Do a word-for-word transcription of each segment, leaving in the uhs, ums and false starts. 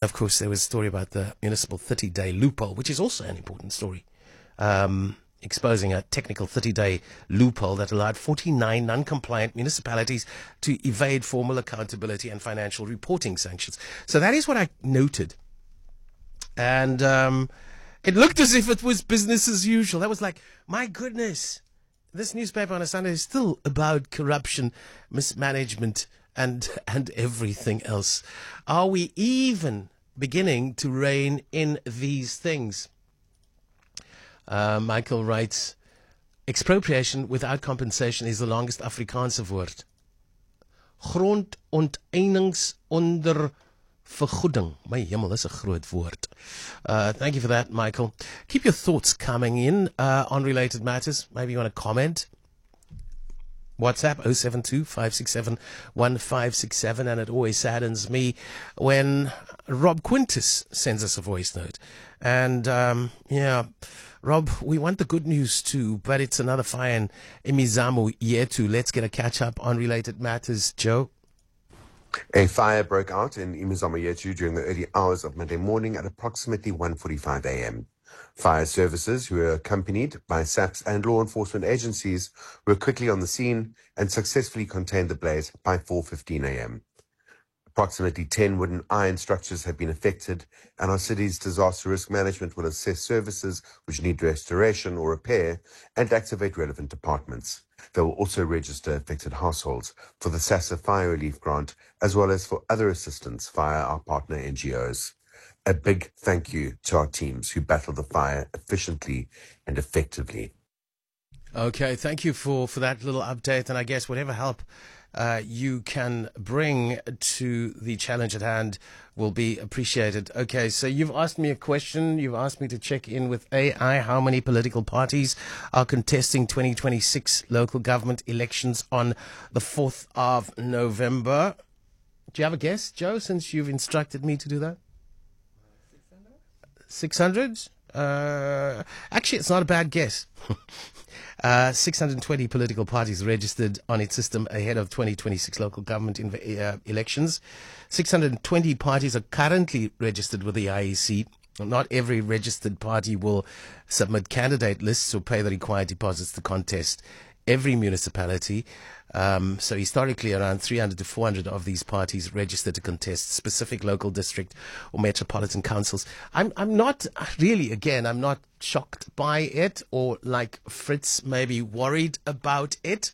of course, there was a story about the municipal thirty-day loophole, which is also an important story, um, exposing a technical thirty-day loophole that allowed forty-nine non-compliant municipalities to evade formal accountability and financial reporting sanctions. So that is what I noted. And um, it looked as if it was business as usual. That was like, my goodness, this newspaper on a Sunday is still about corruption, mismanagement, and and everything else. Are we even beginning to rein in these things? Uh, Michael writes, expropriation without compensation is the longest Afrikaanse woord. Grondonteiening onder vergoeding. My hemel, is a groot woord. Uh, thank you for that, Michael. Keep your thoughts coming in uh, on related matters. Maybe you want to comment. WhatsApp oh seven two, five six seven, one five six seven, and it always saddens me when Rob Quintus sends us a voice note. And um, yeah, Rob, we want the good news too, but it's another fine imizamo yetu. Let's get a catch up on related matters, Joe. A fire broke out in Imizamo Yetu during the early hours of Monday morning at approximately one forty-five a.m. Fire services, who were accompanied by S A P S and law enforcement agencies, were quickly on the scene and successfully contained the blaze by four fifteen a.m. Approximately ten wooden iron structures have been affected, and our city's disaster risk management will assess services which need restoration or repair and activate relevant departments. They will also register affected households for the SASSA Fire Relief Grant, as well as for other assistance via our partner N G Os. A big thank you to our teams who battled the fire efficiently and effectively. Okay, thank you for, for that little update, and I guess whatever help uh, you can bring to the challenge at hand will be appreciated. Okay, so you've asked me a question. You've asked me to check in with A I. How many political parties are contesting twenty twenty-six local government elections on the fourth of November? Do you have a guess, Joe, since you've instructed me to do that? six hundred? Uh, actually, it's not a bad guess. uh, six hundred twenty political parties registered on its system ahead of twenty twenty-six local government inv- uh, elections. six hundred twenty parties are currently registered with the I E C. Not every registered party will submit candidate lists or pay the required deposits to contest. Every municipality, um, so historically around three hundred to four hundred of these parties registered to contest specific local district or metropolitan councils. I'm I'm not really, again, I'm not shocked by it, or like Fritz, maybe worried about it.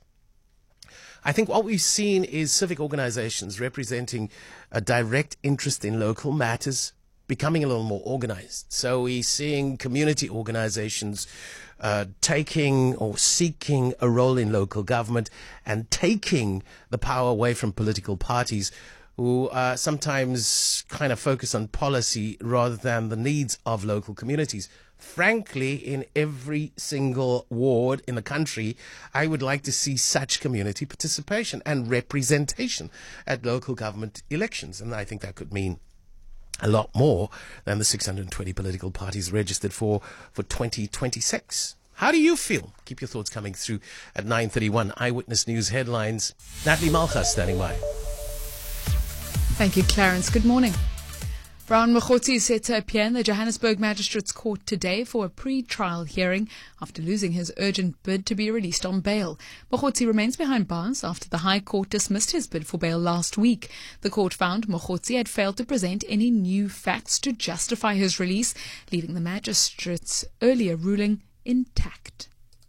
I think what we've seen is civic organizations representing a direct interest in local matters becoming a little more organized. So we're seeing community organizations uh, taking or seeking a role in local government and taking the power away from political parties who uh, sometimes kind of focus on policy rather than the needs of local communities. Frankly, in every single ward in the country, I would like to see such community participation and representation at local government elections. And I think that could mean a lot more than the six hundred twenty political parties registered for, for twenty twenty-six. How do you feel? Keep your thoughts coming through at nine thirty-one. Eyewitness News headlines. Natalie Malchus standing by. Thank you, Clarence. Good morning. Brown Mokhotsi is set to appear in the Johannesburg Magistrates Court today for a pre-trial hearing after losing his urgent bid to be released on bail. Mokhotsi remains behind bars after the High Court dismissed his bid for bail last week. The court found Mokhotsi had failed to present any new facts to justify his release, leaving the magistrates' earlier ruling intact.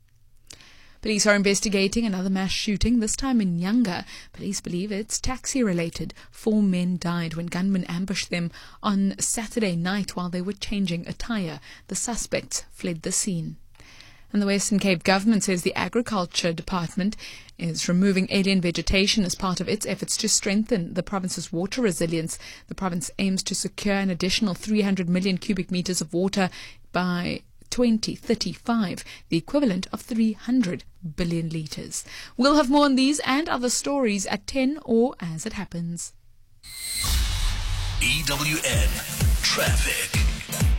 Police are investigating another mass shooting, this time in Nyanga. Police believe it's taxi-related. Four men died when gunmen ambushed them on Saturday night while they were changing a tyre. The suspects fled the scene. And the Western Cape government says the Agriculture Department is removing alien vegetation as part of its efforts to strengthen the province's water resilience. The province aims to secure an additional three hundred million cubic meters of water by twenty thirty-five, the equivalent of three hundred billion litres. We'll have more on these and other stories at ten or as it happens. E W N Traffic.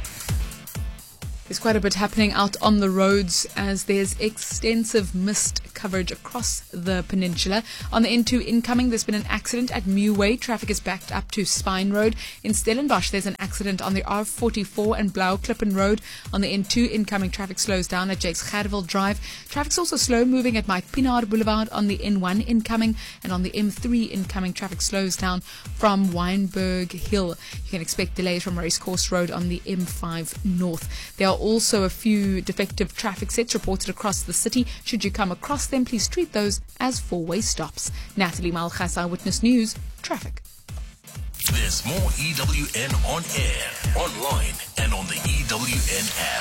There's quite a bit happening out on the roads as there's extensive mist coverage across the peninsula. On the N two incoming, there's been an accident at Meway. Traffic is backed up to Spine Road. In Stellenbosch, there's an accident on the R forty-four and Blauwklippen Road. On the N two incoming, traffic slows down at Jakes Gerwel Drive. Traffic's also slow moving at Mike Pinard Boulevard on the N one incoming, and on the M three incoming, traffic slows down from Wynberg Hill. You can expect delays from Racecourse Road on the M five North. There are also a few defective traffic sets reported across the city. Should you come across them, please treat those as four-way stops. Natalie Malchas, Eyewitness News, Traffic. There's more E W N on air, online, and on the E W N app.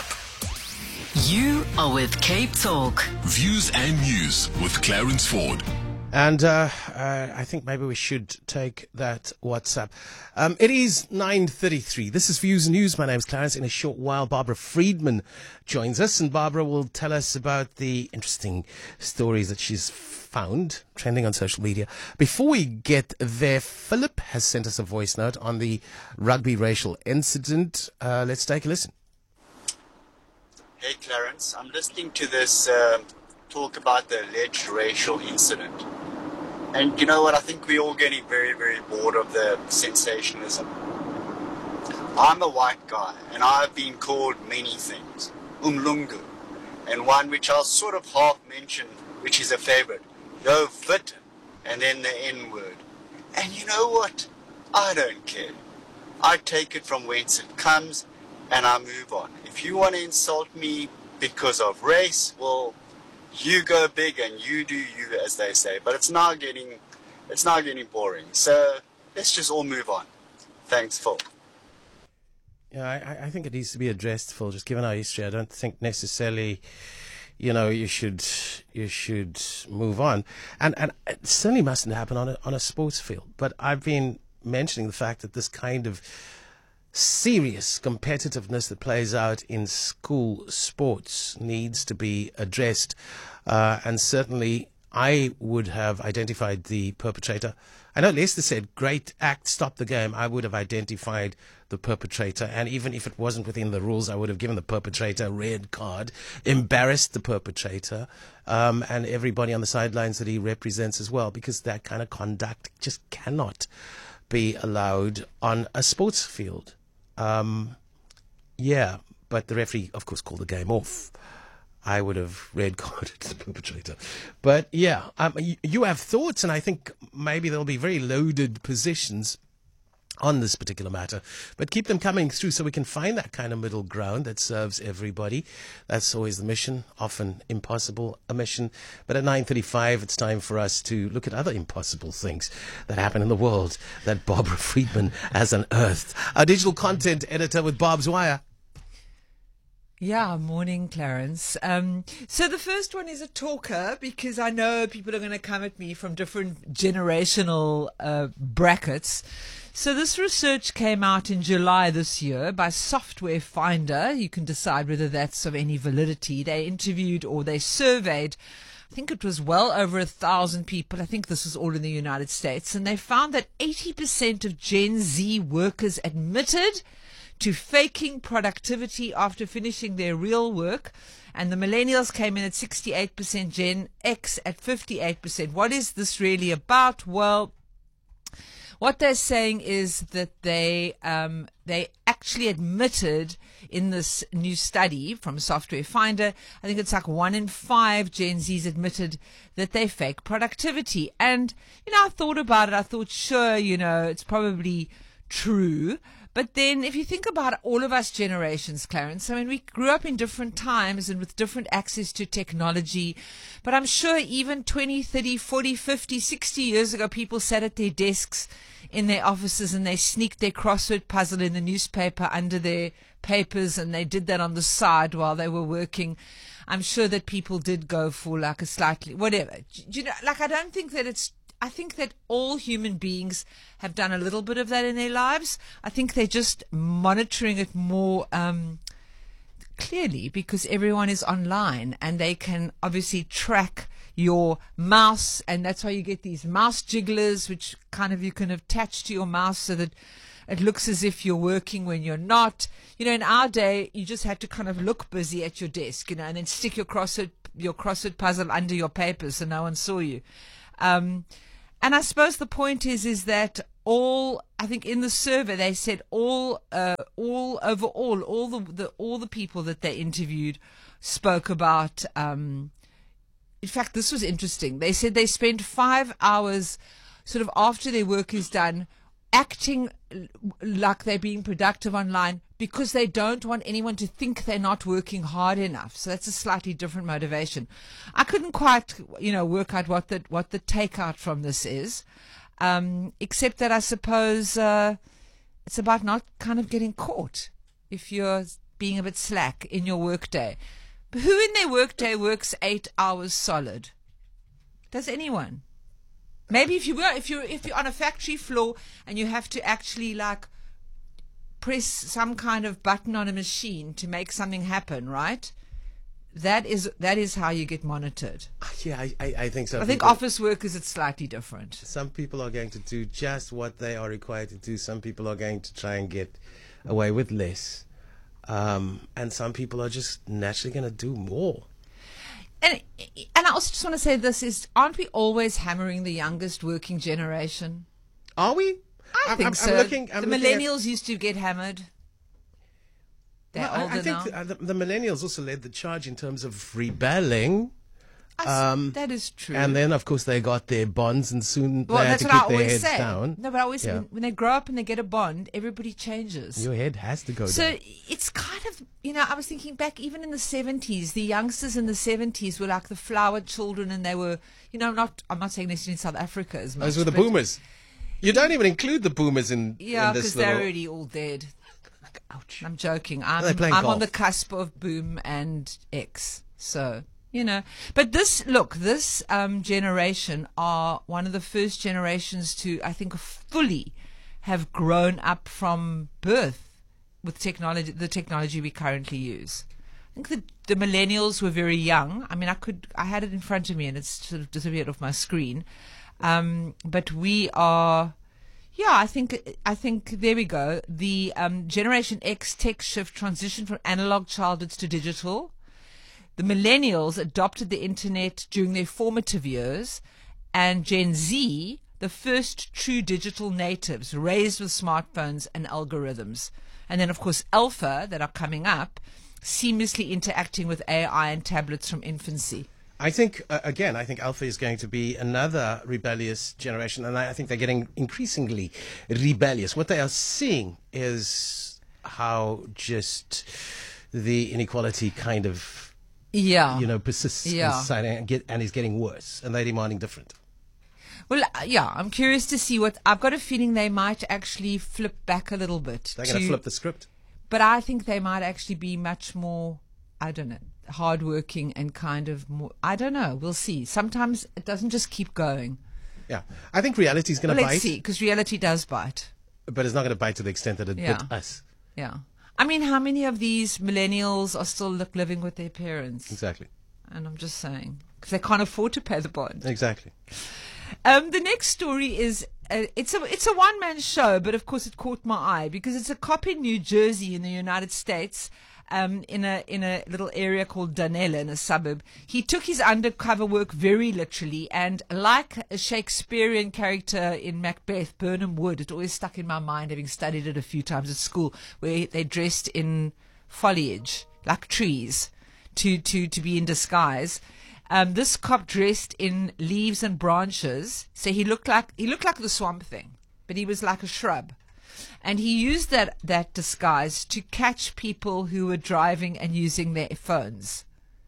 You are with Cape Talk. Views and news with Clarence Ford. And uh, uh, I think maybe we should take that WhatsApp. Um, it is nine thirty-three. This is Views and News. My name is Clarence. In a short while, Barbara Friedman joins us, and Barbara will tell us about the interesting stories that she's found trending on social media. Before we get there, Philip has sent us a voice note on the rugby racial incident. Uh, let's take a listen. Hey Clarence, I'm listening to this uh, talk about the alleged racial incident. And you know what, I think we're all getting very, very bored of the sensationalism. I'm a white guy, and I've been called many things. Umlungu, and one which I'll sort of half mention, which is a favorite. Yo, fit, and then the N-word. And you know what? I don't care. I take it from whence it comes, and I move on. If you want to insult me because of race, well, you go big and you do you, as they say. But it's now getting, it's now getting boring. So let's just all move on. Thanks, Phil. Yeah, I, I think it needs to be addressed, Phil. Just given our history, I don't think necessarily, you know, you should you should move on, and and it certainly mustn't happen on a on a sports field. But I've been mentioning the fact that this kind of serious competitiveness that plays out in school sports needs to be addressed, uh, and certainly I would have identified the perpetrator. I know Lester said, great act, stop the game. I would have identified the perpetrator, and even if it wasn't within the rules, I would have given the perpetrator a red card, embarrassed the perpetrator, um, and everybody on the sidelines that he represents as well, because that kind of conduct just cannot be allowed on a sports field. Um, yeah, but the referee, of course, called the game off. I would have red carded the perpetrator. But yeah, um, you, you have thoughts, and I think maybe there'll be very loaded positions on this particular matter. But keep them coming through so we can find that kind of middle ground that serves everybody. That's always the mission, often impossible a mission. But at nine thirty-five, it's time for us to look at other impossible things that happen in the world that Barbara Friedman has unearthed. Our digital content editor with Barb's Wire. Yeah, morning, Clarence. Um, so the first one is a talker, because I know people are going to come at me from different generational uh, brackets. So this research came out in July this year by Software Finder. You can decide whether that's of any validity. They interviewed or they surveyed, I think it was well over a thousand people. I think this was all in the United States. And they found that eighty percent of Gen Z workers admitted to faking productivity after finishing their real work. And the millennials came in at sixty-eight percent, Gen X at fifty-eight percent. What is this really about? Well, what they're saying is that they um, they actually admitted in this new study from Software Finder, I think it's like one in five Gen Zs admitted that they fake productivity. And, you know, I thought about it. I thought, sure, you know, it's probably true. But then if you think about all of us generations, Clarence, I mean, we grew up in different times and with different access to technology. But I'm sure even twenty, thirty, forty, fifty, sixty years ago, people sat at their desks in their offices and they sneaked their crossword puzzle in the newspaper under their papers, and they did that on the side while they were working. I'm sure that people did go for like a slightly, whatever. You know, like I don't think that it's, I think that all human beings have done a little bit of that in their lives. I think they're just monitoring it more um, clearly because everyone is online and they can obviously track your mouse, and that's why you get these mouse jigglers, which kind of you can attach to your mouse so that it looks as if you're working when you're not. You know, in our day, you just had to kind of look busy at your desk, you know, and then stick your crossword your crossword puzzle under your papers, so no one saw you. Um, and I suppose the point is, is that all, I think in the survey they said all, uh, all overall, all the, the, all the people that they interviewed spoke about, um, in fact, this was interesting. They said they spend five hours sort of after their work is done acting like they're being productive online because they don't want anyone to think they're not working hard enough. So that's a slightly different motivation. I couldn't quite, you know, work out what the, what the takeout from this is, um, except that I suppose uh, it's about not kind of getting caught if you're being a bit slack in your workday. But who in their workday works eight hours solid? Does anyone? Maybe if you were, if you're, if you're on a factory floor and you have to actually like press some kind of button on a machine to make something happen, right? That is that is how you get monitored. Yeah, I, I, I think so. I think People- office workers, it's slightly different. Some people are going to do just what they are required to do. Some people are going to try and get away with less. Um, and some people are just naturally going to do more. And and I also just want to say this is, aren't we always hammering the youngest working generation? Are we? I I'm, think I'm, so. I'm looking, I'm the looking at- millennials used to get hammered. They're Well, I- older I think now. the, uh, the, the millennials also led the charge in terms of rebelling. I s- um, that is true. And then, of course, they got their bonds and soon well, they had that's to what I keep their always heads say. down. No, but I always say Yeah. when, when they grow up and they get a bond, everybody changes. Your head has to go So down. it's kind of, you know, I was thinking back even in the seventies, the youngsters in the seventies were like the flower children, and they were, you know, not, I'm not saying this in South Africa as much. Those were the but- boomers. You don't even include the boomers in, Yeah, in this because they're little... already all dead. Ouch. I'm joking. They're I'm, playing I'm on golf. the cusp of boom and X. So, you know. But this, look, this um, generation are one of the first generations to, I think, fully have grown up from birth with technology, the technology we currently use. I think the, the millennials were very young. I mean, I could, I had it in front of me and it's sort of disappeared off my screen. Um, but we are... Yeah, I think I think there we go. The um, Generation X tech shift transition from analog childhoods to digital. The millennials adopted the internet during their formative years, and Gen Z, the first true digital natives raised with smartphones and algorithms. And then, of course, Alpha, that are coming up, seamlessly interacting with A I and tablets from infancy. I think, uh, again, I think Alpha is going to be another rebellious generation, and I, I think they're getting increasingly rebellious. What they are seeing is how just the inequality kind of, Yeah. you know, persists Yeah. in society and, get, and is getting worse, and they're demanding different. Well, uh, yeah, I'm curious to see what, I've got a feeling they might actually flip back a little bit. They're going to flip the script. But I think they might actually be much more, I don't know, hardworking and kind of more, I don't know, we'll see. Sometimes it doesn't just keep going. Yeah. I think reality is going Well, to let's bite, see, because reality does bite. but it's not going to bite to the extent that it Yeah. bit us. Yeah. I mean, how many of these millennials are still li- living with their parents? Exactly. And I'm just saying, because they can't afford to pay the bond. Exactly. Um, the next story is uh, it's a it's a one man show, but of course it caught my eye because it's a cop in New Jersey in the United States, um, in a in a little area called Dunella, in a suburb. He took his undercover work very literally, and like a Shakespearean character in Macbeth, Birnam Wood, it always stuck in my mind, having studied it a few times at school, where they dressed in foliage like trees to to to be in disguise. Um, this cop dressed in leaves and branches, so he looked like he looked like the Swamp Thing, but he was like a shrub, and he used that that disguise to catch people who were driving and using their phones.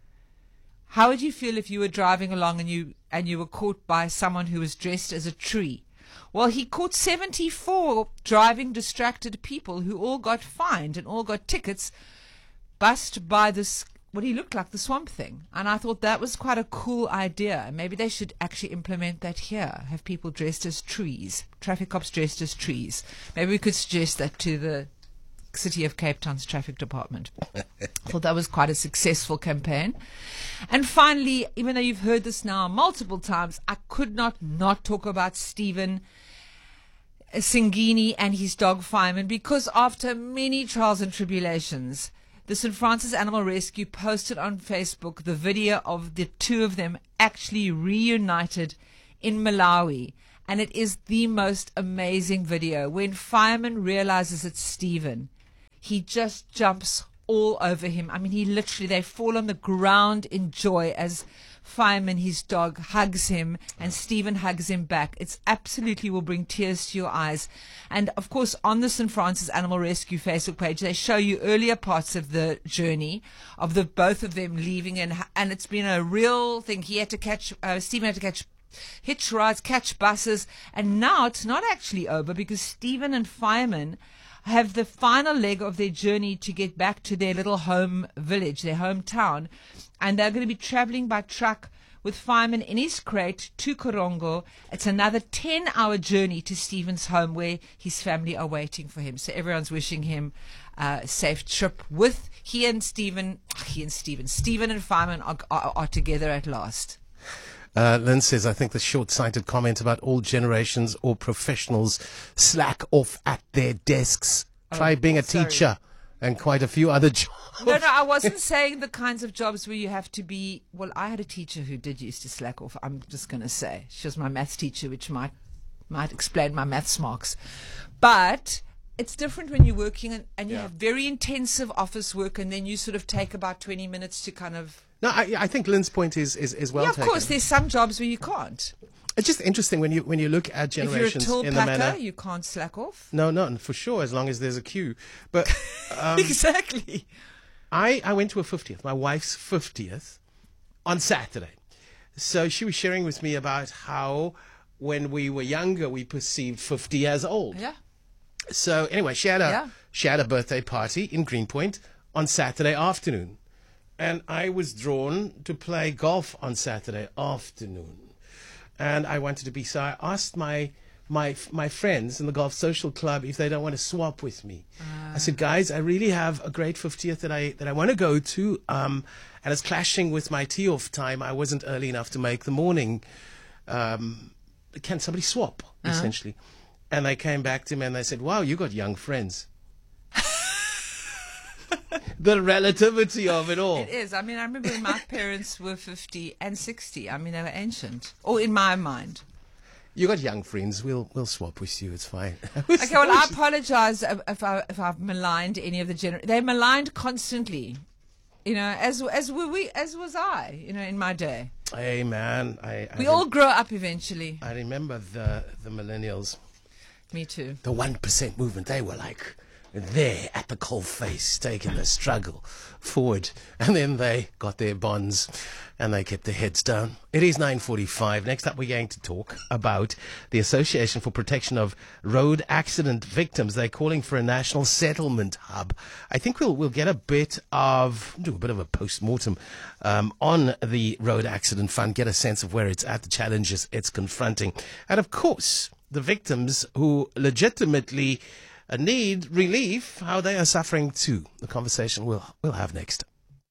How would you feel if you were driving along and you and you were caught by someone who was dressed as a tree? Well, he caught seventy-four driving distracted people who all got fined and all got tickets, bussed by this. What he looked like, the Swamp Thing. And I thought that was quite a cool idea. Maybe they should actually implement that here. Have people dressed as trees. Traffic cops dressed as trees. Maybe we could suggest that to the City of Cape Town's traffic department. I thought that was quite a successful campaign. And finally, even though you've heard this now multiple times, I could not not talk about Stephen Singini and his dog Fireman, because after many trials and tribulations, the Saint Francis Animal Rescue posted on Facebook the video of the two of them actually reunited in Malawi. And it is the most amazing video. When Fireman realizes it's Stephen, he just jumps all over him. I mean, he literally, they fall on the ground in joy as Fireman, his dog, hugs him and Stephen hugs him back. It's absolutely will bring tears to your eyes. And of course, on the Saint Francis Animal Rescue Facebook page, they show you earlier parts of the journey of the both of them leaving, and and it's been a real thing. He had to catch, uh, Stephen had to catch hitch rides, catch buses, and now it's not actually over because Stephen and Fireman have the final leg of their journey to get back to their little home village, their hometown, and they're going to be traveling by truck with Fireman in his crate to Korongo. It's another ten-hour journey to Stephen's home where his family are waiting for him. So everyone's wishing him a safe trip with he and Stephen, he and Stephen, Stephen and Fireman are, are, are together at last. Uh, Lynn says, I think the short-sighted comment about all generations or professionals slack off at their desks. Try Oh, being a sorry. teacher and quite a few other jobs. No, no, I wasn't saying the kinds of jobs where you have to be. Well, I had a teacher who did used to slack off. I'm just going to say she was my maths teacher, which might might explain my maths marks. But it's different when you're working and, and you Yeah. have very intensive office work, and then you sort of take about twenty minutes to kind of. No, I, I think Lynn's point is, is, is well yeah, of taken. course, there's some jobs where you can't. It's just interesting when you when you look at If you're a generations tool in the packer, manner. you can't slack off. No, no, for sure, as long as there's a queue. But um, Exactly. I, I went to a fiftieth, my wife's fiftieth, on Saturday. So she was sharing with me about how when we were younger, we perceived fifty as old. Yeah. So anyway, she had a Yeah. she had a birthday party in Greenpoint on Saturday afternoon, and I was drawn to play golf on Saturday afternoon, and I wanted to be. So I asked my my my friends in the golf social club if they don't want to swap with me. I said, guys, I really have a great fiftieth that I that I want to go to, um, and it's clashing with my tee off time. I wasn't early enough to make the morning. Um, can somebody swap essentially? And they came back to me and they said, wow, you got young friends. The relativity of it all. It is. I mean, I remember when my parents were fifty and sixty. I mean, they were ancient. Or in my mind. You got young friends. We'll we'll swap with you. It's fine. Okay, well, I apologize if, I, if I've maligned any of the gener. They're maligned constantly. You know, as as were we, as was I, you know, in my day. Hey, man. I, I We rem- all grow up eventually. I remember the, the millennials. Me too. The one percent movement. They were like there at the coal face, taking the struggle forward. And then they got their bonds and they kept their heads down. It is nine forty-five. Next up, we're going to talk about the Association for Protection of Road Accident Victims. They're calling for a national settlement hub. I think we'll we'll get a bit of, do a bit of a post-mortem um, on the Road Accident Fund, get a sense of where it's at, the challenges it's confronting. And of course, the victims who legitimately uh, need relief, how they are suffering too. The conversation we'll, we'll have next.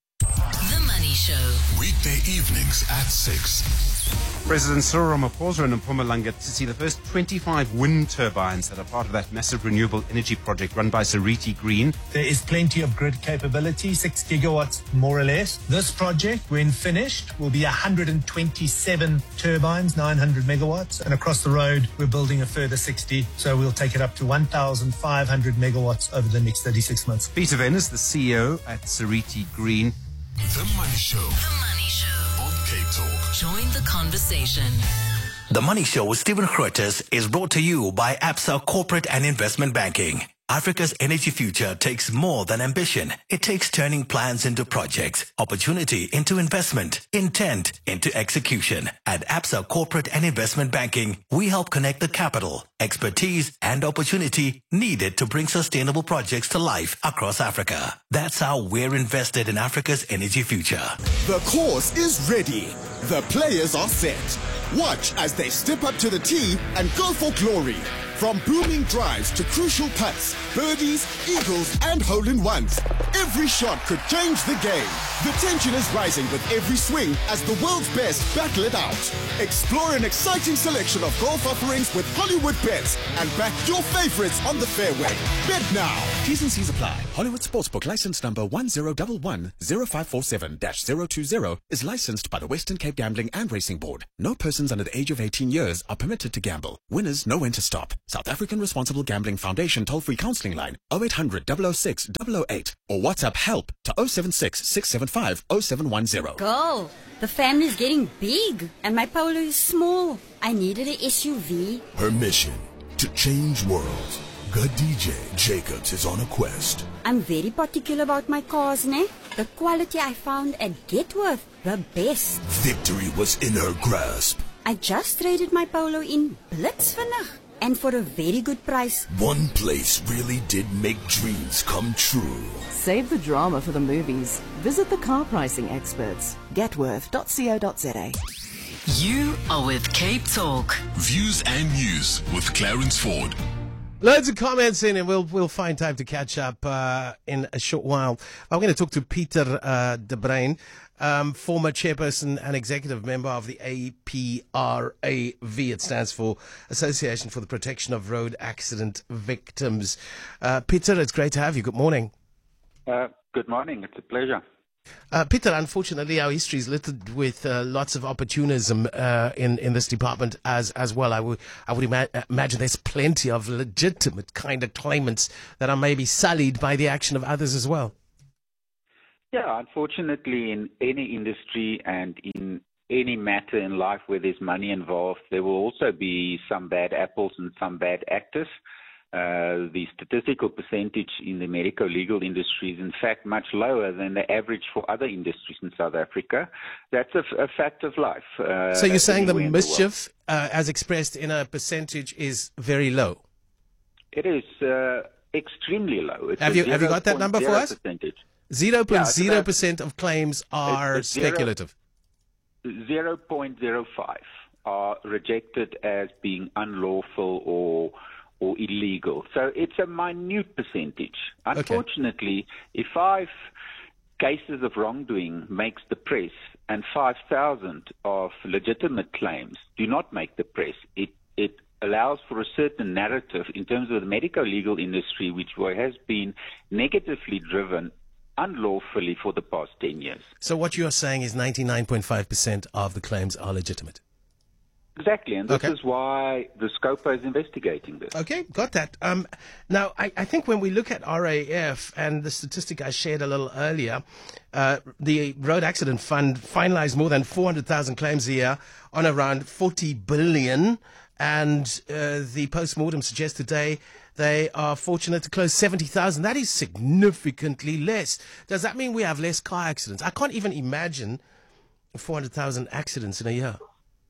The Money Show. Weekday evenings at six. President Cyril Ramaphosa in Mpumalanga to see the first twenty-five wind turbines that are part of that massive renewable energy project run by Seriti Green. There is plenty of grid capability, six gigawatts more or less. This project, when finished, will be one hundred twenty-seven turbines, nine hundred megawatts. And across the road, we're building a further sixty. So we'll take it up to one thousand five hundred megawatts over the next thirty-six months. Peter Venus, the C E O at Seriti Green. The Money Show The Money Show. on Cape Talk. Join the conversation. The Money Show with Stephen Grootes is brought to you by Absa Corporate and Investment Banking. Africa's energy future takes more than ambition. It takes turning plans into projects, opportunity into investment, intent into execution. At Absa Corporate and Investment Banking, we help connect the capital, expertise, and opportunity needed to bring sustainable projects to life across Africa. That's how we're invested in Africa's energy future. The course is ready. The players are set. Watch as they step up to the tee and go for glory. From booming drives to crucial putts, birdies, eagles, and hole-in-ones, every shot could change the game. The tension is rising with every swing as the world's best battle it out. Explore an exciting selection of golf offerings with Hollywood Bets and back your favorites on the fairway. Bet now. T's and C's apply. Hollywood Sportsbook license number one zero one one zero five four seven dash zero two zero is licensed by the Western Cape Gambling and Racing Board. No persons under the age of eighteen years are permitted to gamble. Winners know when to stop. South African Responsible Gambling Foundation toll-free counseling line oh eight hundred, double oh six, double oh eight or WhatsApp help to oh seven six, six seven five, oh seven one zero. Girl, the family's getting big and my Polo is small. I needed an S U V. Her mission, to change worlds. Good D J Jacobs is on a quest. I'm very particular about my cars, ne? The quality I found at Getworth, the best. Victory was in her grasp. I just traded my Polo in Blitzvinnig and for a very good price. One place really did make dreams come true. Save the drama for the movies. Visit the car pricing experts. getworth dot co dot za. You are with Cape Talk. Views and news with Clarence Ford. Loads of comments in, and we'll we'll find time to catch up uh, in a short while. I'm going to talk to Peter uh, De Bruin, um, former chairperson and executive member of the A P R A V. It stands for Association for the Protection of Road Accident Victims. Uh, Peter, it's great to have you. Good morning. Uh, good morning. It's a pleasure. Uh, Peter, unfortunately, our history is littered with uh, lots of opportunism uh, in in this department as as well. I would I would ima- imagine there's plenty of legitimate kind of claimants that are maybe sullied by the action of others as well. Yeah, unfortunately, in any industry and in any matter in life where there's money involved, there will also be some bad apples and some bad actors. Uh, the statistical percentage in the medico-legal industry is in fact much lower than the average for other industries in South Africa. That's a, a fact of life. Uh, so you're saying the anywhere in mischief, uh, as expressed in a percentage, is very low? It is uh, extremely low. It's Have you have you got that number for us? Percentage. Zero point zero percent of claims are it's, it's zero, speculative. Zero point zero five are rejected as being unlawful or or illegal. So it's a minute percentage. Unfortunately, okay. If five cases of wrongdoing makes the press and five thousand of legitimate claims do not make the press, it, it allows for a certain narrative in terms of the medico-legal industry, which has been negatively driven unlawfully for the past ten years. So what you're saying is ninety-nine point five percent of the claims are legitimate? Exactly, and this okay. is why the SCOPA is investigating this. Okay, got that. Um, now, I, I think when we look at R A F and the statistic I shared a little earlier, uh, the Road Accident Fund finalized more than four hundred thousand claims a year on around forty billion, and uh, the post-mortem suggests today they are fortunate to close seventy thousand. That is significantly less. Does that mean we have less car accidents? I can't even imagine four hundred thousand accidents in a year.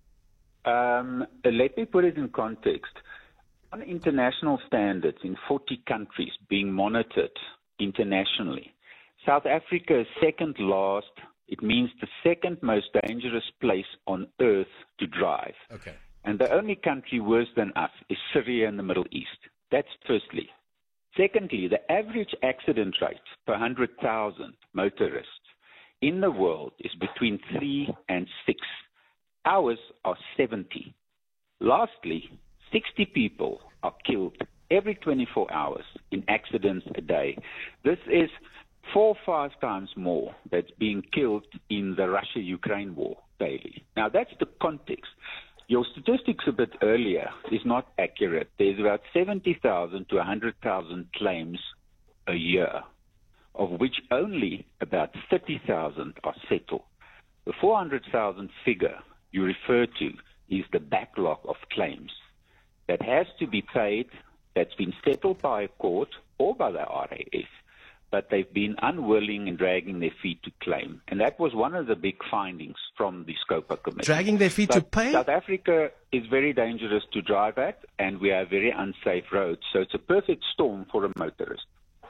Um, let me put it in context. On international standards in forty countries being monitored internationally, South Africa is second last. It means the second most dangerous place on earth to drive. Okay. And the only country worse than us is Syria in the Middle East. That's firstly. Secondly, the average accident rate per one hundred thousand motorists in the world is between three and six. Ours are seventy. Lastly, sixty people are killed every twenty-four hours in accidents a day. This is four or five times more that's being killed in the Russia-Ukraine war daily. Now, that's the context. Your statistics a bit earlier is not accurate. There's about seventy thousand to one hundred thousand claims a year, of which only about thirty thousand are settled. The four hundred thousand figure you refer to is the backlog of claims that has to be paid, that's been settled by a court or by the R A F, but they've been unwilling and dragging their feet to claim. And that was one of the big findings from the SCOPA Committee. Dragging their feet but to pay? South Africa is very dangerous to drive at, and we have very unsafe roads, so it's a perfect storm for a motorist.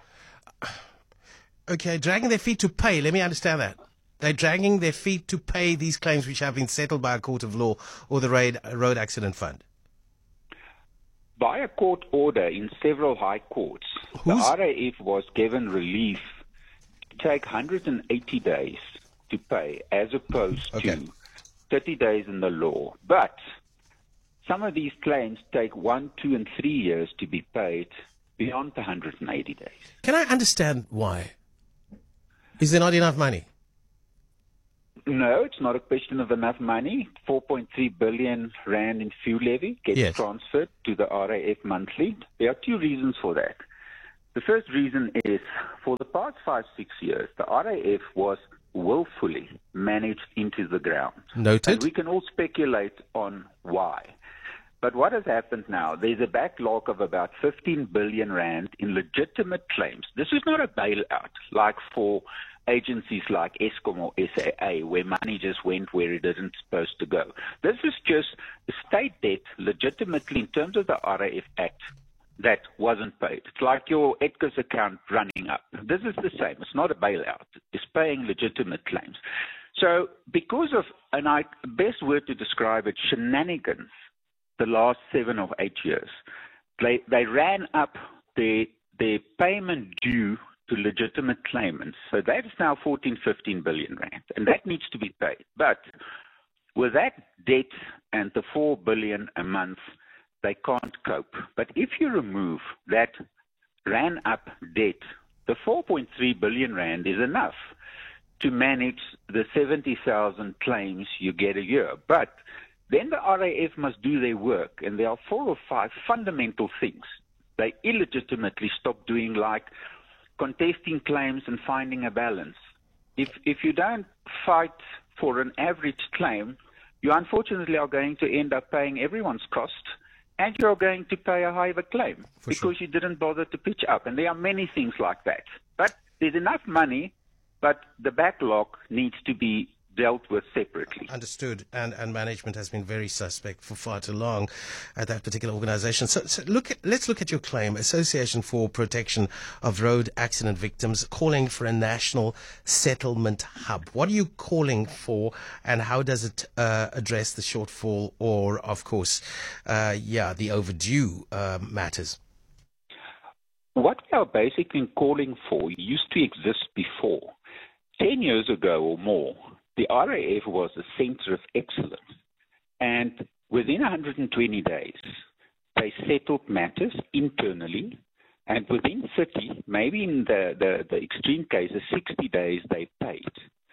Okay, dragging their feet to pay. Let me understand that. They're dragging their feet to pay these claims which have been settled by a court of law or the Road, Road Accident Fund. by a court order in several high courts, Who's- the R A F was given relief to take one hundred eighty days to pay as opposed Okay. to thirty days in the law. But some of these claims take one, two, and three years to be paid beyond the one hundred eighty days. Can I understand why? Is there not enough money? No, it's not a question of enough money. four point three billion rand in fuel levy gets Yes. transferred to the R A F monthly. There are two reasons for that. The first reason is for the past five, six years, the R A F was willfully managed into the ground. Noted. And we can all speculate on why. But what has happened now, there's a backlog of about fifteen billion rand in legitimate claims. This is not a bailout like for agencies like Eskom or S A A, where money just went where it isn't supposed to go. This is just state debt legitimately in terms of the R A F Act that wasn't paid. It's like your Edgar's account running up. This is the same. It's not a bailout. It's paying legitimate claims. So because of, and I best word to describe it, shenanigans, the last seven or eight years, they they ran up their their payment due to legitimate claimants. So that is now fourteen, fifteen billion rand, and that needs to be paid. But with that debt and the four billion a month, they can't cope. But if you remove that ran up debt, the four point three billion rand is enough to manage the seventy thousand claims you get a year. But then the R A F must do their work, and there are four or five fundamental things they illegitimately stop doing, like contesting claims and finding a balance. If if you don't fight for an average claim, you unfortunately are going to end up paying everyone's cost, and you're going to pay a higher claim For because you didn't bother to pitch up. And there are many things like that. But there's enough money, but the backlog needs to be dealt with separately. Understood. And and management has been very suspect for far too long at that particular organization. So, so look at, let's look at your claim. Association for Protection of Road Accident Victims calling for a national settlement hub. What are you calling for, and how does it uh, address the shortfall or, of course, uh, yeah, the overdue uh, matters? What we are basically calling for used to exist before. Ten years ago or more, the R A F was a center of excellence, and within one hundred twenty days, they settled matters internally, and within thirty, maybe in the, the, the extreme cases, sixty days, they paid.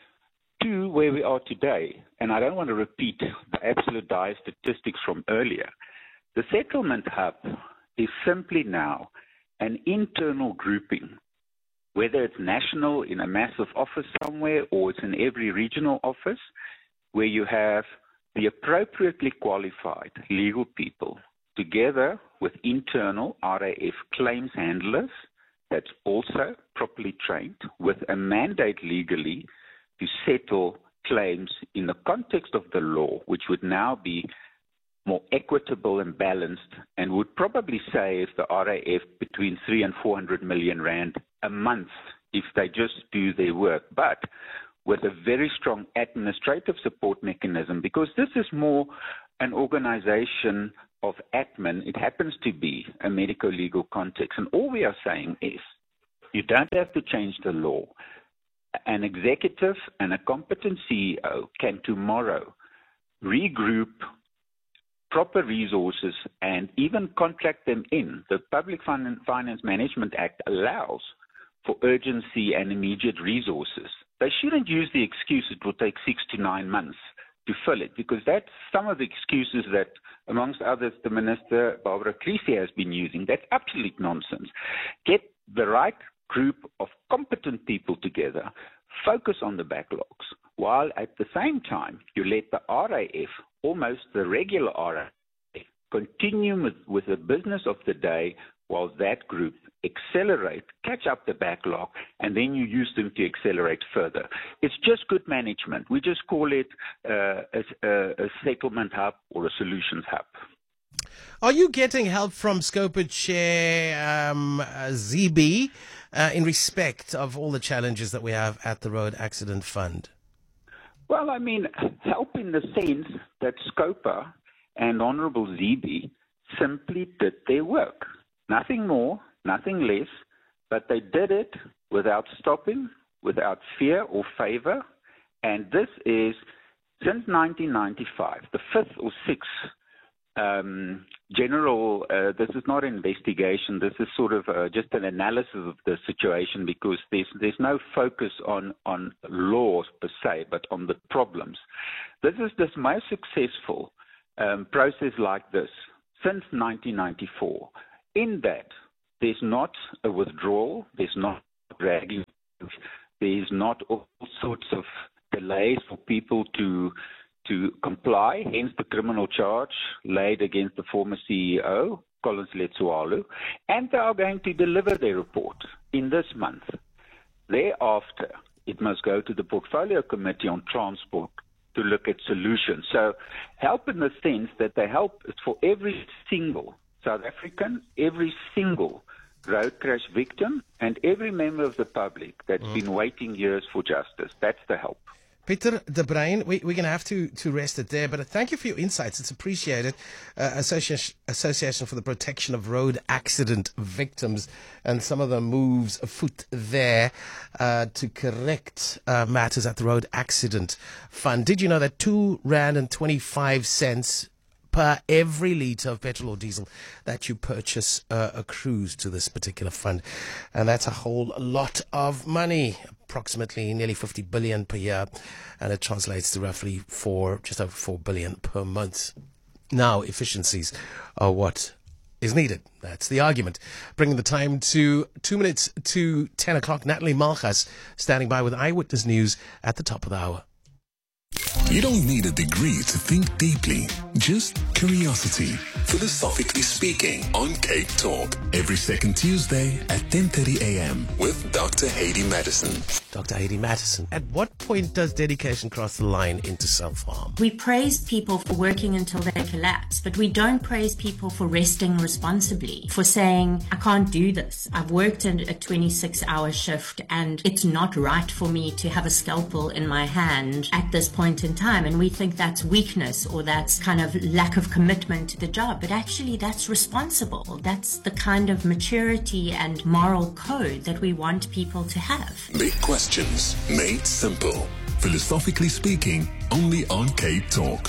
To where we are today, and I don't want to repeat the absolute dire statistics from earlier, the settlement hub is simply now an internal grouping, whether it's national in a massive office somewhere or it's in every regional office, where you have the appropriately qualified legal people together with internal R A F claims handlers that's also properly trained with a mandate legally to settle claims in the context of the law, which would now be more equitable and balanced, and would probably save the R A F between three and four hundred million rand a month if they just do their work, but with a very strong administrative support mechanism, because this is more an organization of admin. It happens to be a medico-legal context, and all we are saying is you don't have to change the law. An executive and a competent C E O can tomorrow regroup proper resources and even contract them in. The Public Finance Management Act allows for urgency and immediate resources. They shouldn't use the excuse it will take six to nine months to fill it, because that's some of the excuses that, amongst others, the Minister, Barbara Creecy, has been using. That's absolute nonsense. Get the right group of competent people together, focus on the backlogs, while at the same time you let the R A F, almost the regular R A F, continue with, with the business of the day, while that group accelerate, catch up the backlog, and then you use them to accelerate further. It's just good management. We just call it uh, a, a settlement hub or a solutions hub. Are you getting help from Scopa Chair um, uh, Z B uh, in respect of all the challenges that we have at the Road Accident Fund? Well, I mean, help in the sense that Scopa and Honourable Z B simply did their work. Nothing more, nothing less, but they did it without stopping, without fear or favor. And this is, since nineteen ninety-five, the fifth or sixth um, general, uh, this is not an investigation, this is sort of uh, just an analysis of the situation, because there's there's no focus on, on laws per se, but on the problems. This is the most successful um, process like this since nineteen ninety-four, in that there's not a withdrawal, there's not dragging, there's not all sorts of delays for people to to comply, hence the criminal charge laid against the former C E O, Collins Letsoalo, and they are going to deliver their report in this month. Thereafter, it must go to the Portfolio Committee on Transport to look at solutions. So help in the sense that they help for every single South African, every single road crash victim, and every member of the public that's mm. been waiting years for justice. That's the help. Peter de Bruin, we, we're going to have to, to rest it there, but thank you for your insights. It's appreciated. Uh, Association, Association for the Protection of Road Accident Victims, and some of the moves afoot there uh, to correct uh, matters at the Road Accident Fund. Did you know that two rand and twenty-five cents per every litre of petrol or diesel that you purchase uh, accrues to this particular fund? And that's a whole lot of money, approximately nearly fifty billion per year, and it translates to roughly four, just over four billion per month. Now, efficiencies are what is needed. That's the argument. Bringing the time to two minutes to ten o'clock. Natalie Malchus standing by with Eyewitness News at the top of the hour. You don't need a degree to think deeply, just curiosity. Philosophically Speaking on Cape Talk, every second Tuesday at ten thirty a.m. with Doctor Haydee Madison. Doctor Haydee Madison, at what point does dedication cross the line into self-harm? We praise people for working until they collapse, but we don't praise people for resting responsibly, for saying, I can't do this. I've worked in a twenty-six hour shift and it's not right for me to have a scalpel in my hand at this point in time. And we think that's weakness, or that's kind of lack of commitment to the job. But actually that's responsible. That's the kind of maturity and moral code that we want people to have. Big questions made simple. Philosophically Speaking, only on Cape Talk.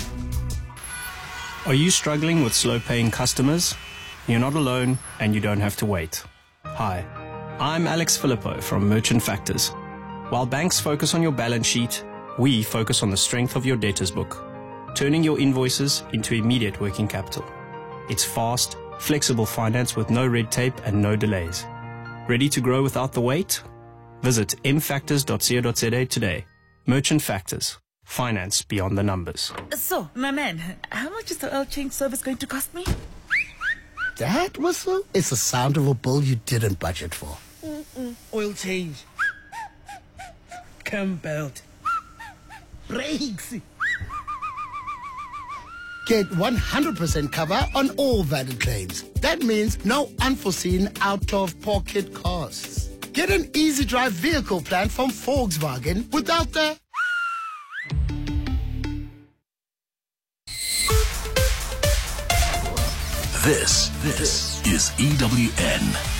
Are you struggling with slow-paying customers? You're not alone, and you don't have to wait. Hi, I'm Alex Filippo from Merchant Factors. While banks focus on your balance sheet, we focus on the strength of your debtors book, turning your invoices into immediate working capital. It's fast, flexible finance with no red tape and no delays. Ready to grow without the wait? Visit m factors dot co dot za today. Merchant Factors. Finance beyond the numbers. So, my man, how much is the oil change service going to cost me? That whistle is the sound of a bill you didn't budget for. Mm-mm. Oil change. Cam belt. Brakes. Get one hundred percent cover on all valid claims. That means no unforeseen out-of-pocket costs. Get an easy drive vehicle plan from Volkswagen without the... This, this is E W N.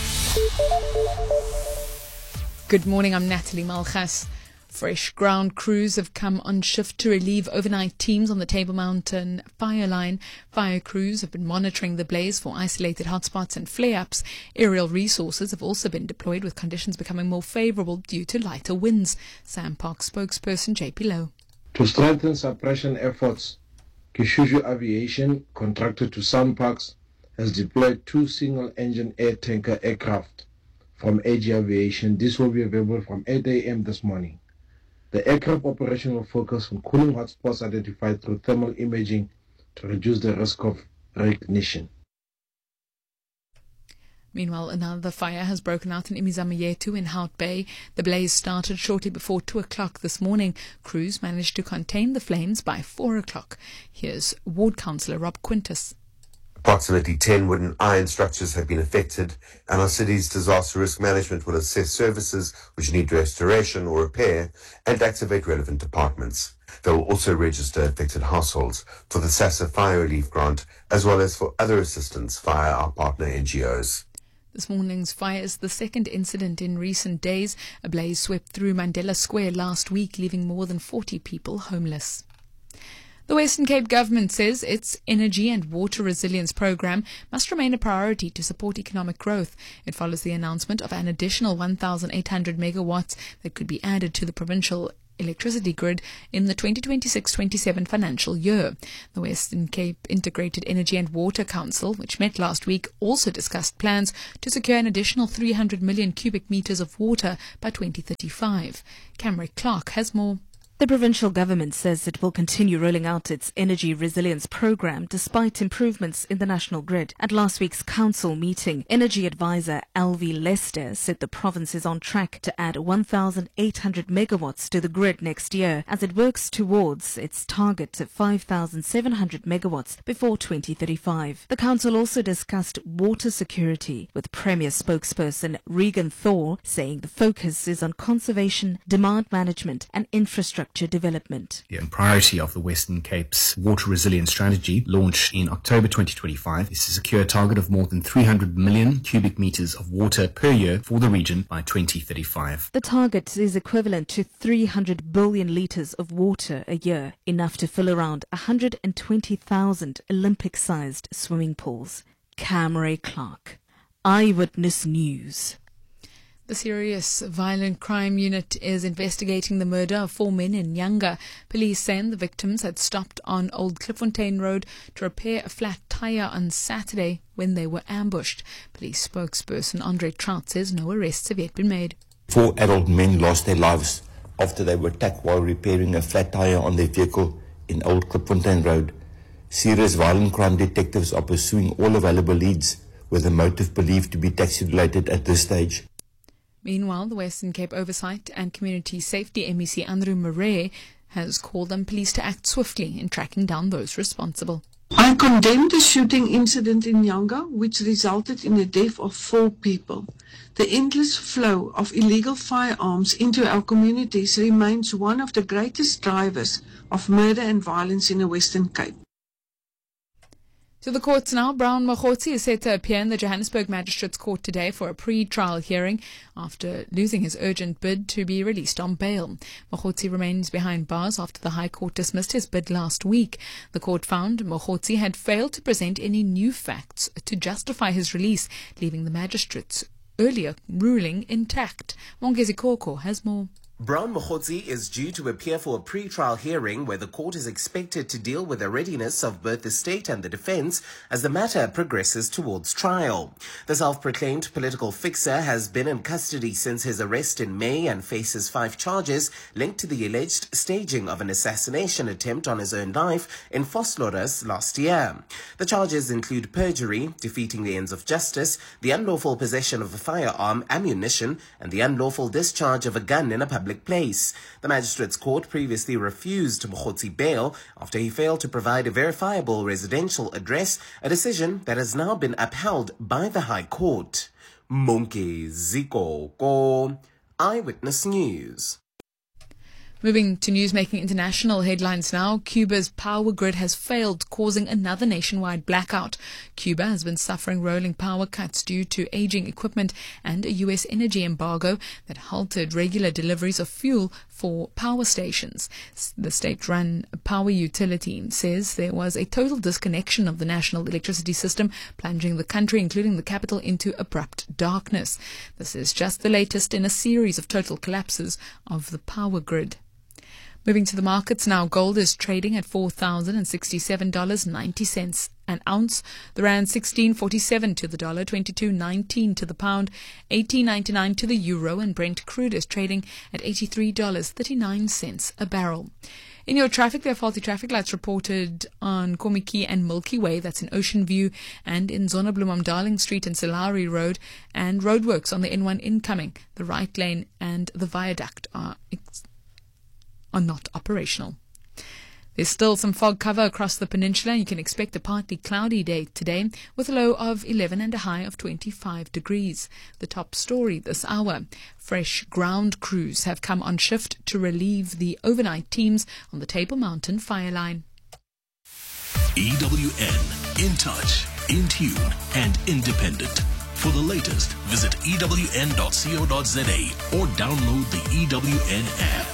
Good morning, I'm Natalie Malchus. Fresh ground crews have come on shift to relieve overnight teams on the Table Mountain fire line. Fire crews have been monitoring the blaze for isolated hotspots and flare-ups. Aerial resources have also been deployed, with conditions becoming more favourable due to lighter winds. SAMPark spokesperson J P Lowe. To strengthen suppression efforts, Kishushu Aviation, contracted to SAMParks, has deployed two single-engine air tanker aircraft from A G Aviation. This will be available from eight a.m. this morning. The aircraft operation will focus on cooling hotspots identified through thermal imaging to reduce the risk of reignition. Meanwhile, another fire has broken out in Imizamayetu in Hout Bay. The blaze started shortly before two o'clock this morning. Crews managed to contain the flames by four o'clock. Here's Ward Councillor Rob Quintus. Approximately ten wood and iron structures have been affected, and our city's disaster risk management will assess services which need restoration or repair and activate relevant departments. They will also register affected households for the SASSA Fire Relief Grant, as well as for other assistance via our partner N G Os. This morning's fire is the second incident in recent days. A blaze swept through Mandela Square last week, leaving more than forty people homeless. The Western Cape government says its energy and water resilience program must remain a priority to support economic growth. It follows the announcement of an additional one thousand eight hundred megawatts that could be added to the provincial electricity grid in the twenty twenty-six twenty-seven financial year. The Western Cape Integrated Energy and Water Council, which met last week, also discussed plans to secure an additional three hundred million cubic meters of water by twenty thirty-five. Cameron Clark has more. The provincial government says it will continue rolling out its energy resilience program despite improvements in the national grid. At last week's council meeting, energy advisor Alvi Lester said the province is on track to add one thousand eight hundred megawatts to the grid next year as it works towards its target of five thousand seven hundred megawatts before twenty thirty-five. The council also discussed water security, with Premier spokesperson Regan Thor saying the focus is on conservation, demand management and infrastructure development. The priority of the Western Cape's water resilience strategy, launched in October twenty twenty-five, is to secure a target of more than three hundred million cubic meters of water per year for the region by twenty thirty-five. The target is equivalent to three hundred billion litres of water a year, enough to fill around one hundred twenty thousand Olympic-sized swimming pools. Cameron Clark, Eyewitness News. The Serious Violent Crime Unit is investigating the murder of four men in Nyanga. Police saying the victims had stopped on Old Klipfontein Road to repair a flat tyre on Saturday when they were ambushed. Police spokesperson Andre Trout says no arrests have yet been made. Four adult men lost their lives after they were attacked while repairing a flat tyre on their vehicle in Old Klipfontein Road. Serious Violent Crime detectives are pursuing all available leads, with the motive believed to be taxi-related at this stage. Meanwhile, the Western Cape Oversight and Community Safety M E C Andrew Murray has called on police to act swiftly in tracking down those responsible. I condemn the shooting incident in Nyanga, which resulted in the death of four people. The endless flow of illegal firearms into our communities remains one of the greatest drivers of murder and violence in the Western Cape. To the courts now. Brown Mokgotsi is set to appear in the Johannesburg Magistrates Court today for a pre-trial hearing after losing his urgent bid to be released on bail. Mokgotsi remains behind bars after the High Court dismissed his bid last week. The court found Mokgotsi had failed to present any new facts to justify his release, leaving the magistrates' earlier ruling intact. Mongezi Koko has more. Brown Mokgotsi is due to appear for a pre-trial hearing where the court is expected to deal with the readiness of both the state and the defense as the matter progresses towards trial. The self-proclaimed political fixer has been in custody since his arrest in May and faces five charges linked to the alleged staging of an assassination attempt on his own life in Vosloorus last year. The charges include perjury, defeating the ends of justice, the unlawful possession of a firearm, ammunition, and the unlawful discharge of a gun in a public place. The Magistrates Court previously refused Mokgotsi bail after he failed to provide a verifiable residential address, a decision that has now been upheld by the High Court. Mongezi Koko, Eyewitness News. Moving to news-making international headlines now. Cuba's power grid has failed, causing another nationwide blackout. Cuba has been suffering rolling power cuts due to aging equipment and a U S energy embargo that halted regular deliveries of fuel for power stations. The state-run power utility says there was a total disconnection of the national electricity system, plunging the country, including the capital, into abrupt darkness. This is just the latest in a series of total collapses of the power grid. Moving to the markets now. Gold is trading at four thousand sixty-seven dollars and ninety cents an ounce. The rand sixteen forty-seven to the dollar, twenty-two nineteen to the pound, eighteen ninety-nine to the euro, and Brent crude is trading at eighty-three dollars and thirty-nine cents a barrel. In your traffic, there are faulty traffic lights reported on Komiki and Milky Way, that's in Ocean View, and in Zonneblom on Darling Street and Salari Road, and roadworks on the N one incoming. The right lane and the viaduct are ex- are not operational. There's still some fog cover across the peninsula. You can expect a partly cloudy day today with a low of eleven and a high of twenty-five degrees. The top story this hour. Fresh ground crews have come on shift to relieve the overnight teams on the Table Mountain fire line. E W N, in touch, in tune, and independent. For the latest, visit E W N dot co dot za or download the E W N app.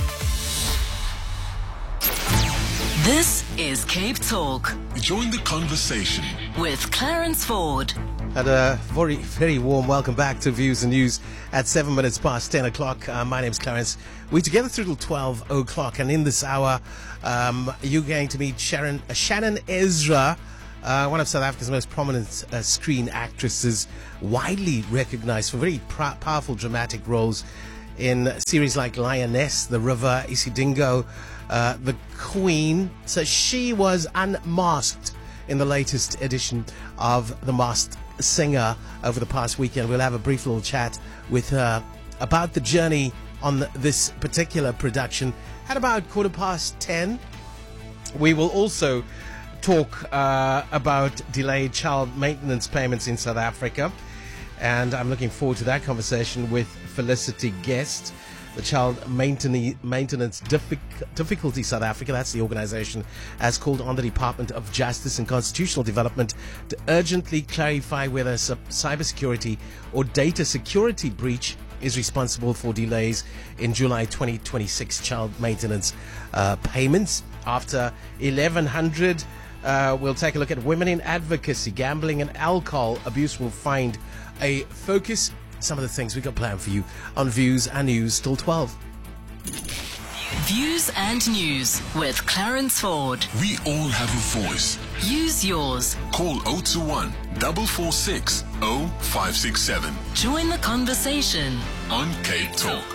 This is Cape Talk. Join the conversation with Clarence Ford. And a very, very warm welcome back to Views and News at seven minutes past ten o'clock. Uh, my name's Clarence. We're together through till twelve o'clock, and in this hour, um, you're going to meet Sharon, uh, Shannon Ezra, uh, one of South Africa's most prominent uh, screen actresses, widely recognized for very pr- powerful dramatic roles in series like Lioness, The River, Isidingo, uh, The Queen. So she was unmasked in the latest edition of The Masked Singer over the past weekend. We'll have a brief little chat with her about the journey on this particular production at about quarter past ten. We will also talk uh, about delayed child maintenance payments in South Africa, and I'm looking forward to that conversation with Felicity Guest. The Child Maintenance Difficulty South Africa, that's the organization, has called on the Department of Justice and Constitutional Development to urgently clarify whether cybersecurity or data security breach is responsible for delays in July twenty twenty-six child maintenance uh, payments. After eleven hundred, uh, we'll take a look at women in advocacy. Gambling and alcohol abuse will find a focus. Some of the things we've got planned for you on Views and News till twelve. Views and News with Clarence Ford. We all have a voice. Use yours. Call zero two one, four four six, zero five six seven. Join the conversation on Cape Talk.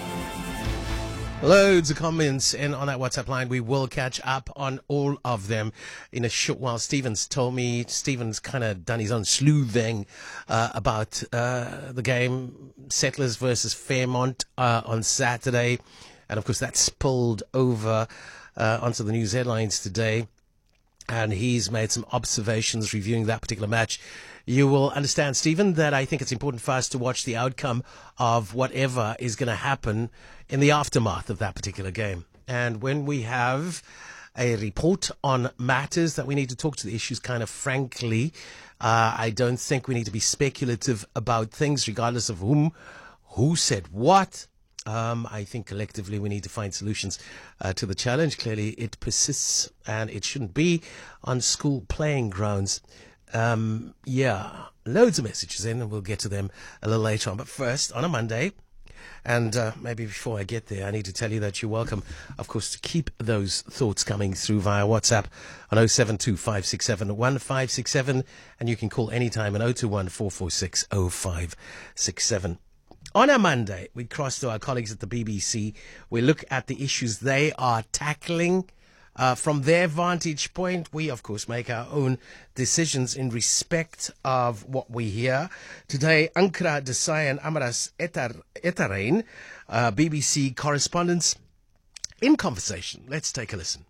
Loads of comments in on that WhatsApp line. We will catch up on all of them in a short while. Stephen's told me, Stephen's kind of done his own sleuthing uh, about uh, the game, Settlers versus Fairmont uh, on Saturday. And of course that spilled over uh, onto the news headlines today. And he's made some observations reviewing that particular match. You will understand, Stephen, that I think it's important for us to watch the outcome of whatever is going to happen in the aftermath of that particular game. And when we have a report on matters that we need to talk to the issues kind of frankly, uh, I don't think we need to be speculative about things regardless of whom, who said what. Um, I think collectively we need to find solutions uh, to the challenge. Clearly it persists and it shouldn't be on school playing grounds. Um, yeah, loads of messages in and we'll get to them a little later on. But first, on a Monday, and uh, maybe before I get there, I need to tell you that you're welcome, of course, to keep those thoughts coming through via WhatsApp on zero seven two, five six seven, one five six seven, and you can call anytime on zero two one, four four six, zero five six seven. On a Monday, we cross to our colleagues at the B B C. We look at the issues they are tackling. Uh, from their vantage point, we, of course, make our own decisions in respect of what we hear. Today, Ankara Desai and Amaras Etarain, uh, B B C correspondents, in conversation. Let's take a listen.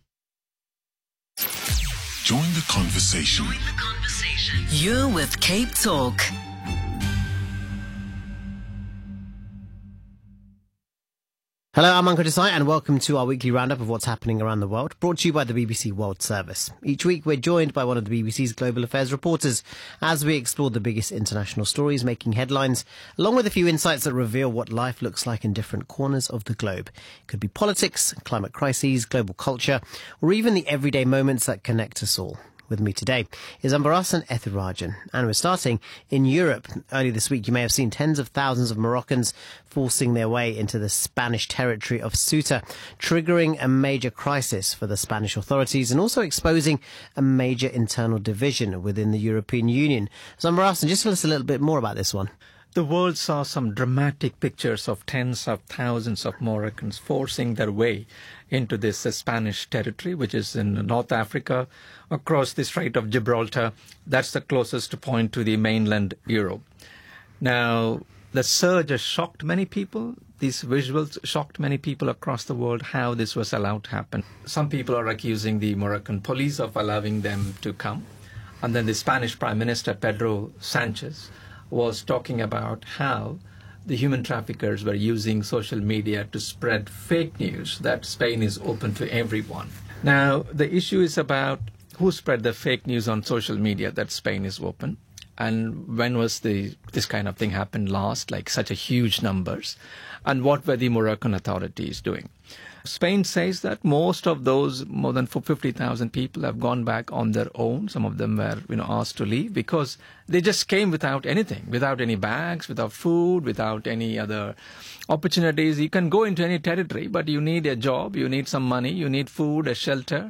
Join the conversation. Join the conversation. You're with Cape Talk. Hello, I'm Ankara Desai and welcome to our weekly roundup of what's happening around the world, brought to you by the B B C World Service. Each week we're joined by one of the B B C's global affairs reporters as we explore the biggest international stories making headlines, along with a few insights that reveal what life looks like in different corners of the globe. It could be politics, climate crises, global culture, or even the everyday moments that connect us all. With me today is Ambarasan Ethirajan, and we're starting in Europe. Earlier this week, you may have seen tens of thousands of Moroccans forcing their way into the Spanish territory of Ceuta, triggering a major crisis for the Spanish authorities and also exposing a major internal division within the European Union. So Ambarasan, just tell us a little bit more about this one. The world saw some dramatic pictures of tens of thousands of Moroccans forcing their way into this uh, Spanish territory, which is in North Africa, across the Strait of Gibraltar. That's the closest point to the mainland Europe. Now, the surge has shocked many people. these visuals shocked many people across the world how this was allowed to happen. Some people are accusing the Moroccan police of allowing them to come. And then the Spanish Prime Minister, Pedro Sanchez, was talking about how the human traffickers were using social media to spread fake news that Spain is open to everyone. Now, the issue is about who spread the fake news on social media that Spain is open. And when was the this kind of thing happened last, like such a huge numbers? And what were the Moroccan authorities doing? Spain says that most of those, more than fifty thousand people, have gone back on their own. Some of them were, you know, asked to leave because they just came without anything, without any bags, without food, without any other opportunities. You can go into any territory, but you need a job, you need some money, you need food, a shelter.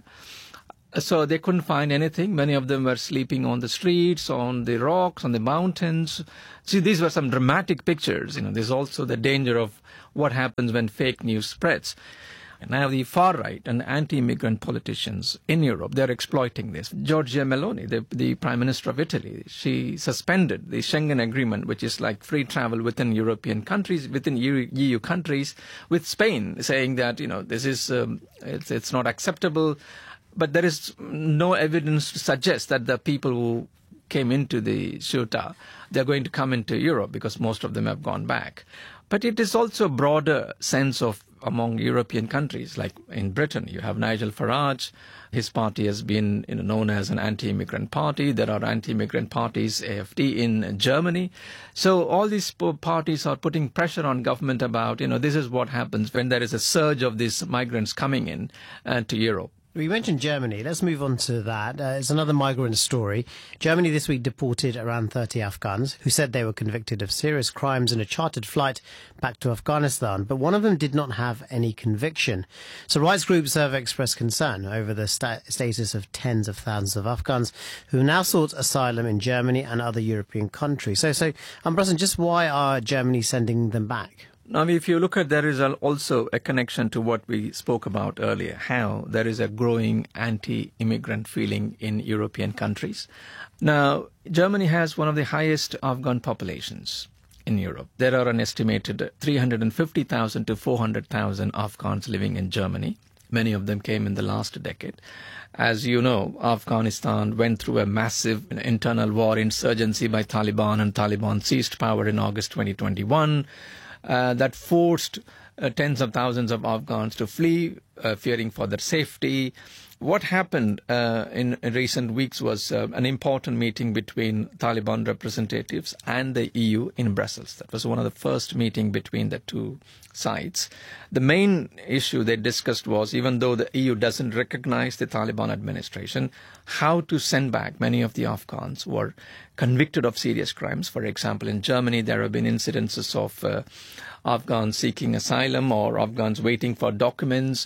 So they couldn't find anything. Many of them were sleeping on the streets, on the rocks, on the mountains. See, these were some dramatic pictures. You know, there's also the danger of what happens when fake news spreads. And now the far right and anti-immigrant politicians in Europe, they're exploiting this. Giorgia Meloni, the, the Prime Minister of Italy, she suspended the Schengen Agreement, which is like free travel within European countries, within E U countries, with Spain, saying that, you know, this is, um, it's, it's not acceptable. But there is no evidence to suggest that the people who came into the Ceuta, they're going to come into Europe because most of them have gone back. But it is also a broader sense of among European countries, like in Britain, you have Nigel Farage. His party has been, you know, known as an anti-immigrant party. There are anti-immigrant parties, A F D, in Germany. So all these parties are putting pressure on government about, you know, this is what happens when there is a surge of these migrants coming in uh, to Europe. We mentioned Germany. Let's move on to that. Uh, it's another migrant story. Germany this week deported around thirty Afghans who said they were convicted of serious crimes in a chartered flight back to Afghanistan, but one of them did not have any conviction. So rights groups have expressed concern over the sta- status of tens of thousands of Afghans who now sought asylum in Germany and other European countries. So, so Ambrasan, just why are Germany sending them back? Now, if you look at, there is also a connection to what we spoke about earlier, how there is a growing anti-immigrant feeling in European countries. Now, Germany has one of the highest Afghan populations in Europe. There are an estimated three hundred fifty thousand to four hundred thousand Afghans living in Germany. Many of them came in the last decade. As you know, Afghanistan went through a massive internal war, insurgency by Taliban, and Taliban seized power in August twenty twenty-one. Uh, that forced uh, tens of thousands of Afghans to flee, uh, fearing for their safety. What happened uh, in, in recent weeks was uh, an important meeting between Taliban representatives and the E U in Brussels. That was one of the first meetings between the two sides. The main issue they discussed was, even though the E U doesn't recognize the Taliban administration, how to send back many of the Afghans who were convicted of serious crimes. For example, in Germany, there have been incidences of uh, Afghans seeking asylum or Afghans waiting for documents,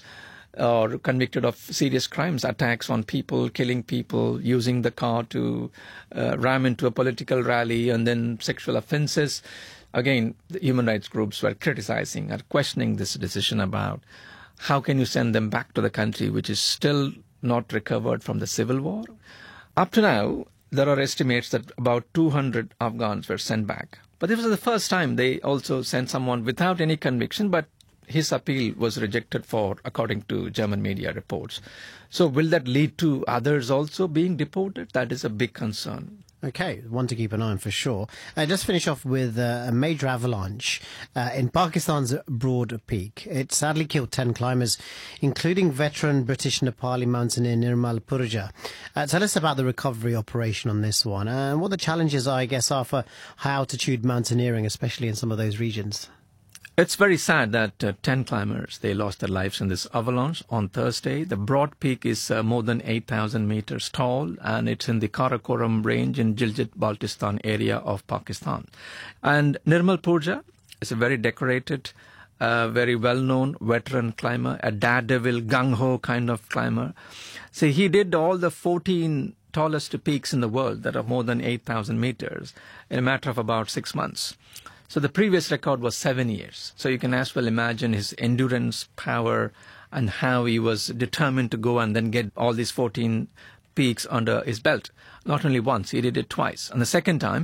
or convicted of serious crimes, attacks on people, killing people, using the car to uh, ram into a political rally, and then sexual offences. Again, the human rights groups were criticizing or questioning this decision about how can you send them back to the country which is still not recovered from the civil war. Up to now, there are estimates that about two hundred Afghans were sent back. But this was the first time they also sent someone without any conviction, but his appeal was rejected for, according to German media reports. So will that lead to others also being deported? That is a big concern. Okay, one to keep an eye on for sure. Uh, just finish off with uh, a major avalanche uh, in Pakistan's Broad Peak. It sadly killed ten climbers, including veteran British Nepali mountaineer Nirmal Purja. Uh, tell us about the recovery operation on this one and what the challenges, I guess, are for high-altitude mountaineering, especially in some of those regions. It's very sad that uh, ten climbers, they lost their lives in this avalanche on Thursday. The Broad Peak is uh, more than eight thousand meters tall, and it's in the Karakoram range in Gilgit-Baltistan area of Pakistan. And Nirmal Purja is a very decorated, uh, very well-known veteran climber, a daredevil, gung-ho kind of climber. So he did all the fourteen tallest peaks in the world that are more than eight thousand meters in a matter of about six months. So the previous record was seven years. So you can as well imagine his endurance, power, and how he was determined to go and then get all these fourteen peaks under his belt. Not only once, he did it twice. And the second time,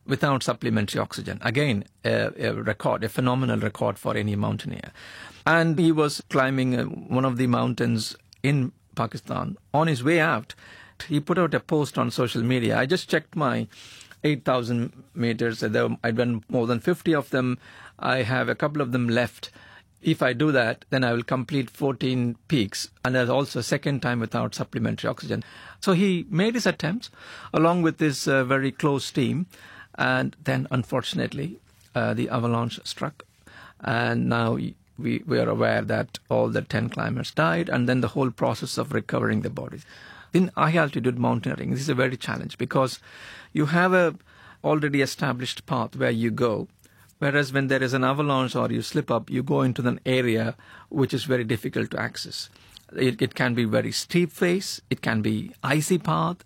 without supplementary oxygen. Again, a, a record, a phenomenal record for any mountaineer. And he was climbing uh, one of the mountains in Pakistan. On his way out, he put out a post on social media. I just checked my eight thousand meters. I've done more than fifty of them. I have a couple of them left. If I do that, then I will complete fourteen peaks. And there's also a second time without supplementary oxygen. So he made his attempts along with his uh, very close team. And then, unfortunately, uh, the avalanche struck. And now we, we are aware that all the ten climbers died. And then the whole process of recovering the bodies. In high-altitude mountaineering, this is a very challenge because you have a already established path where you go. Whereas when there is an avalanche or you slip up, you go into an area which is very difficult to access. It, it can be very steep face, it can be icy path,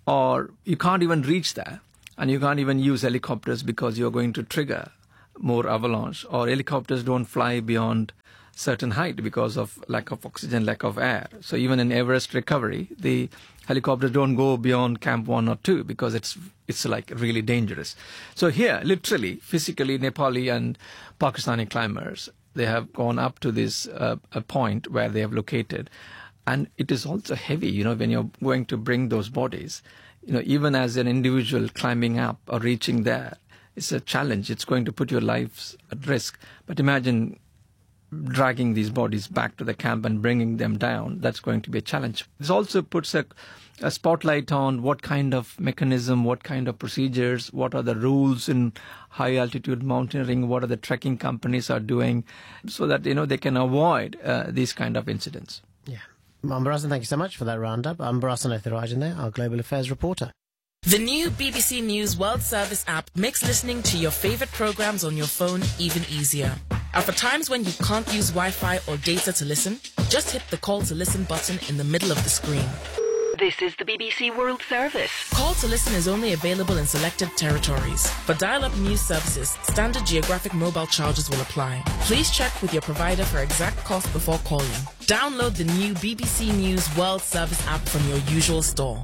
or you can't even reach there. And you can't even use helicopters because you're going to trigger more avalanche. Or helicopters don't fly beyond certain height because of lack of oxygen, lack of air. So even in Everest recovery, the helicopters don't go beyond camp one or two because it's it's like really dangerous. So here, literally, physically, Nepali and Pakistani climbers, they have gone up to this uh, a point where they have located. And it is also heavy, you know, when you're going to bring those bodies, you know, even as an individual climbing up or reaching there, it's a challenge. It's going to put your lives at risk. But imagine dragging these bodies back to the camp and bringing them down. That's going to be a challenge. This also puts a, a spotlight on what kind of mechanism, what kind of procedures, what are the rules in high altitude mountaineering, what are the trekking companies are doing so that, you know, they can avoid uh, these kind of incidents. Yeah. Ambarasan, thank you so much for that roundup. Ambarasan Ethirajan there, our global affairs reporter. The new B B C News World Service app makes listening to your favorite programs on your phone even easier. And for times when you can't use Wi-Fi or data to listen, just hit the call to listen button in the middle of the screen. This is the B B C World Service. Call to listen is only available in selected territories. For dial-up news services, standard geographic mobile charges will apply. Please check with your provider for exact cost before calling. Download the new B B C News World Service app from your usual store.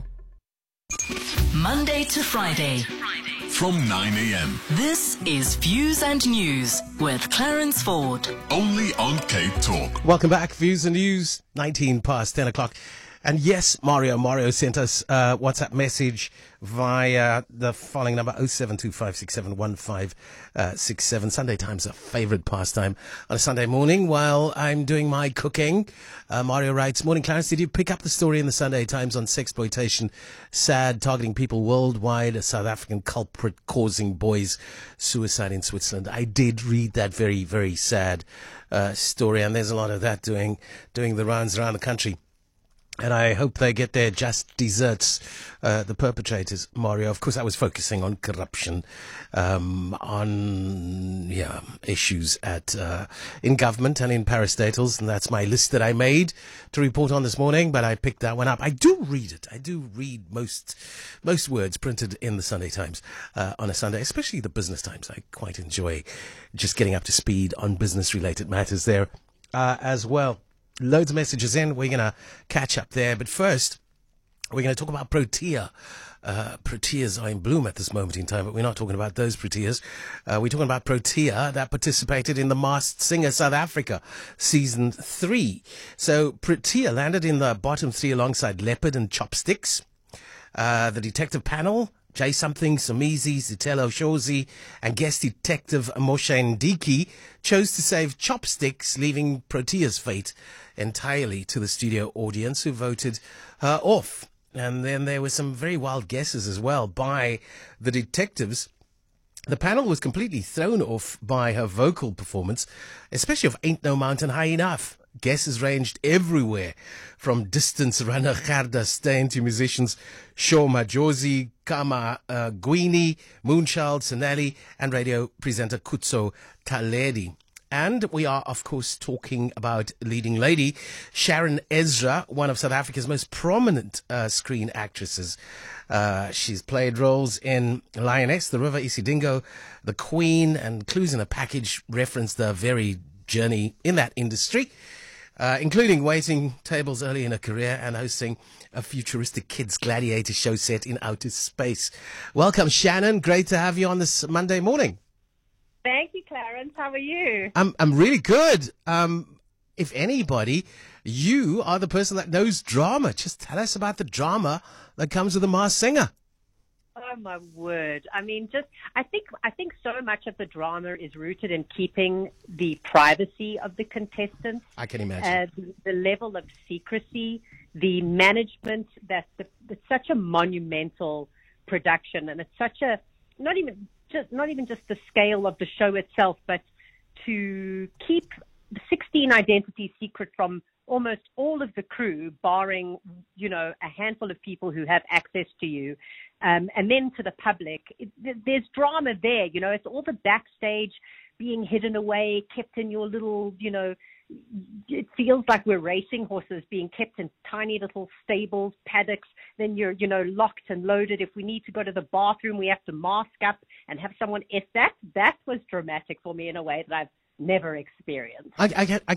Monday to Friday. From nine a.m. This is Views and News with Clarence Ford. Only on Cape Talk. Welcome back. Views and News, nineteen past ten o'clock. And yes, Mario, Mario sent us a WhatsApp message via the following number, oh seven two five six seven one five six seven. Sunday Time's a favourite pastime on a Sunday morning while I'm doing my cooking. Uh, Mario writes, morning Clarence, did you pick up the story in the Sunday Times on sexploitation? Sad, targeting people worldwide, a South African culprit causing boys suicide in Switzerland. I did read that very, very sad uh, story, and there's a lot of that doing doing the rounds around the country. And I hope they get their just desserts, uh, the perpetrators, Mario. Of course, I was focusing on corruption, um, on, yeah, issues at, uh, in government and in parastatals. And that's my list that I made to report on this morning. But I picked that one up. I do read it. I do read most, most words printed in the Sunday Times, uh, on a Sunday, especially the Business Times. I quite enjoy just getting up to speed on business related matters there, uh, as well. Loads of messages in. We're going to catch up there. But first, we're going to talk about Protea. Uh, Proteas are in bloom at this moment in time, but we're not talking about those Proteas. Uh, we're talking about Protea that participated in The Masked Singer South Africa Season three. So Protea landed in the bottom three alongside Leopard and Chopsticks. Uh, the detective panel, Jay Something, Somizi, Zitelo Shozi, and guest detective Moshe Ndiki chose to save Chopsticks, leaving Protea's fate entirely to the studio audience who voted her off. And then there were some very wild guesses as well by the detectives. The panel was completely thrown off by her vocal performance, especially of Ain't No Mountain High Enough. Guesses ranged everywhere, from distance runner Gerda Steyn to musicians Shaw Majosi, Kama uh, Gwini, Moonchild Sinelli, and radio presenter Kutso Taledi. And we are, of course, talking about leading lady Sharon Ezra, one of South Africa's most prominent uh, screen actresses. Uh, she's played roles in Lioness, The River, Isidingo, The Queen, and Clues in a Package reference the very journey in that industry. uh, including waiting tables early in her career and hosting a futuristic kids gladiator show set in outer space. Welcome, Shannon. Great to have you on this Monday morning. Thank you, Clarence. How are you? I'm I'm really good. Um, if anybody, you are the person that knows drama. Just tell us about the drama that comes with the Masked Singer. Oh my word! I mean, just I think I think so much of the drama is rooted in keeping the privacy of the contestants. I can imagine uh, the, the level of secrecy, the management. That the, it's such a monumental production, and it's such a not even just not even just the scale of the show itself, but to keep sixteen identities secret from almost all of the crew, barring, you know, a handful of people who have access to you, um, and then to the public. It, there's drama there, you know, it's all the backstage being hidden away, kept in your little, you know, it feels like we're racing horses being kept in tiny little stables, paddocks. Then you're, you know, locked and loaded. If we need to go to the bathroom, we have to mask up and have someone. If that, that was dramatic for me in a way that I've never experienced. I, I, can, I